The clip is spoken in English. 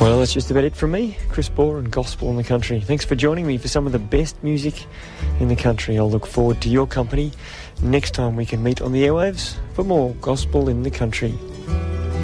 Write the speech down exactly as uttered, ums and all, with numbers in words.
Well, that's just about it from me, Chris Bohr and Gospel in the Country. Thanks for joining me for some of the best music in the country. I'll look forward to your company next time we can meet on the airwaves for more Gospel in the Country.